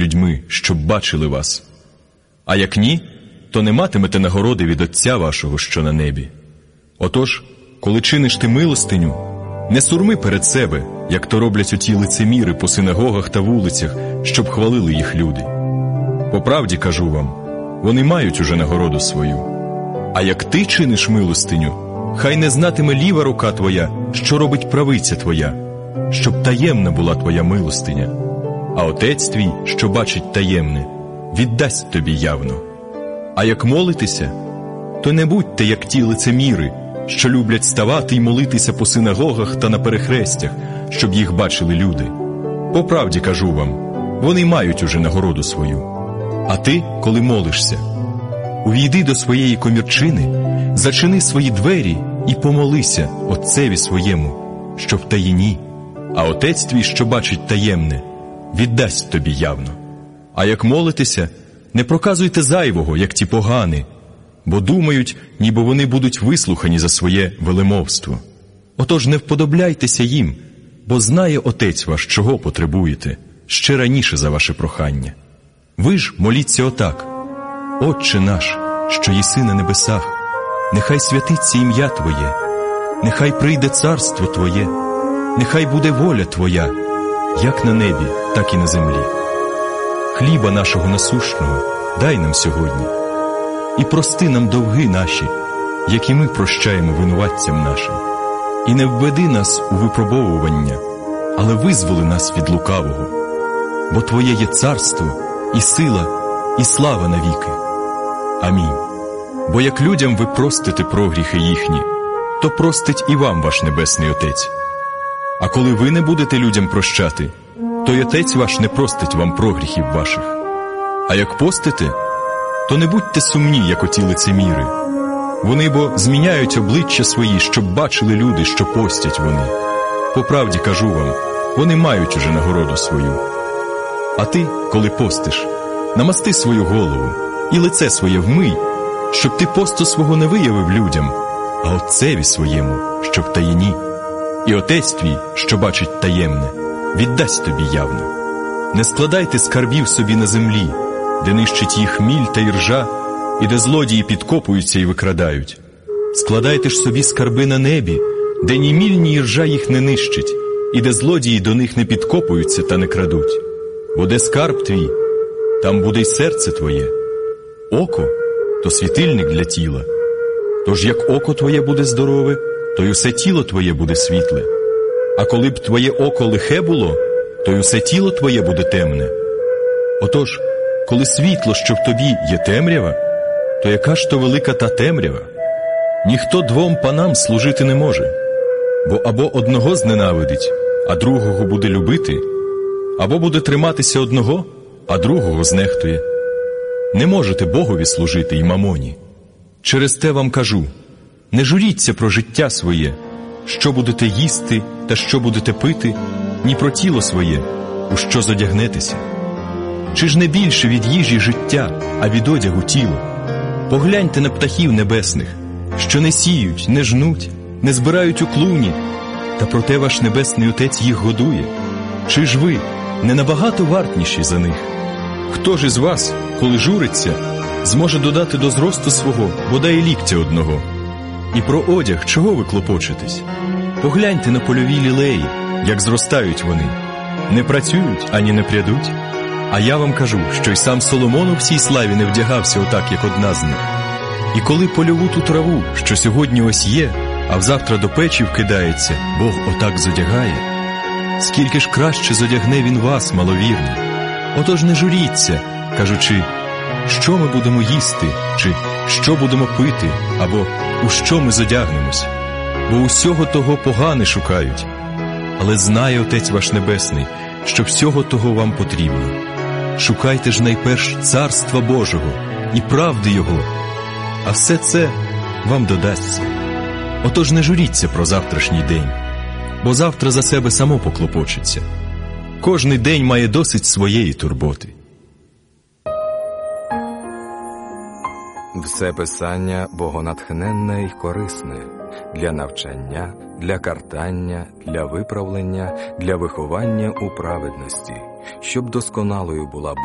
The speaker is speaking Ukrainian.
людьми, щоб бачили вас. А як ні, то не матимете нагороди від Отця вашого, що на небі. Отож, коли чиниш ти милостиню, не сурми перед себе, як то роблять оті лицеміри по синагогах та вулицях, щоб хвалили їх люди. По правді кажу вам, вони мають уже нагороду свою. А як ти чиниш милостиню, хай не знатиме ліва рука твоя, що робить правиця твоя, щоб таємна була твоя милостиня. А Отець твій, що бачить таємне, віддасть тобі явно. А як молитеся, то не будьте, як ті лицеміри, що люблять ставати й молитися по синагогах та на перехрестях, щоб їх бачили люди. По правді кажу вам, вони мають уже нагороду свою. А ти, коли молишся, увійди до своєї комірчини, зачини свої двері і помолися Отцеві своєму, що в таїні, а Отець твій, що бачить таємне, віддасть тобі явно. А як молитеся, не проказуйте зайвого, як ті погани, бо думають, ніби вони будуть вислухані за своє велемовство. Отож не вподобляйтеся їм, бо знає Отець ваш, чого потребуєте, ще раніше за ваше прохання. Ви ж моліться отак: Отче наш, що єси на небесах, нехай святиться ім'я Твоє, нехай прийде царство Твоє, нехай буде воля Твоя, як на небі, так і на землі. Хліба нашого насущного дай нам сьогодні, і прости нам довги наші, які ми прощаємо винуватцям нашим. І не введи нас у випробовування, але визволи нас від лукавого. Бо Твоє є царство, і сила, і слава навіки. Амінь. Бо як людям ви простите прогріхи їхні, то простить і вам ваш Небесний Отець. А коли ви не будете людям прощати, то й Отець ваш не простить вам прогріхів ваших. А як постите, то не будьте сумні, як оті лицеміри. Вони бо зміняють обличчя свої, щоб бачили люди, що постять вони. По правді кажу вам, вони мають уже нагороду свою. А ти, коли постиш, намасти свою голову і лице своє вмий, щоб ти посту свого не виявив людям, а Отцеві своєму, що в таїні. І Отець твій, що бачить таємне, віддасть тобі явно. Не складайте скарбів собі на землі, де нищить їх міль та іржа, і де злодії підкопуються і викрадають. Складайте ж собі скарби на небі, де ні міль, ні іржа їх не нищить, і де злодії до них не підкопуються та не крадуть. Бо де скарб твій, там буде й серце твоє. Око – то світильник для тіла. Тож як око твоє буде здорове, то й усе тіло твоє буде світле. А коли б твоє око лихе було, то й усе тіло твоє буде темне. Отож, коли світло, що в тобі, є темрява, то яка ж то велика та темрява? Ніхто двом панам служити не може, бо або одного зненавидить, а другого буде любити, або буде триматися одного, а другого знехтує. Не можете Богові служити й мамоні. Через те вам кажу, не журіться про життя своє, що будете їсти та що будете пити, ні про тіло своє, у що зодягнетеся. Чи ж не більше від їжі життя, а від одягу тіло? Погляньте на птахів небесних, що не сіють, не жнуть, не збирають у клуні, та проте ваш Небесний Отець їх годує. Чи ж ви не набагато вартніші за них? Хто ж із вас, коли журиться, зможе додати до зросту свого бодай ліктя одного? І про одяг чого ви клопочетесь? Погляньте на польові лілеї, як зростають вони. Не працюють, ані не прядуть. А я вам кажу, що й сам Соломон у всій славі не вдягався отак, як одна з них. І коли польову ту траву, що сьогодні ось є, а взавтра до печі вкидається, Бог отак зодягає, скільки ж краще зодягне Він вас, маловірні. Отож не журіться, кажучи, що ми будемо їсти, чи що будемо пити, або у що ми зодягнемось. Бо усього того погани шукають. Але знає Отець ваш Небесний, що всього того вам потрібно. Шукайте ж найперш Царства Божого і правди Його, а все це вам додасться. Отож не журіться про завтрашній день, бо завтра за себе само поклопочеться. Кожний день має досить своєї турботи. Все писання богонатхненне й корисне для навчання, для картання, для виправлення, для виховання у праведності, щоб досконалою була